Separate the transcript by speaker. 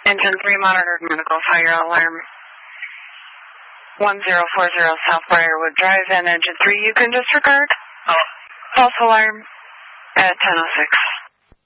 Speaker 1: Engine 3 monitored medical fire alarm 1040 South Briarwood Drive, and Engine 3 you can disregard.
Speaker 2: Oh.
Speaker 1: False alarm at 10:06.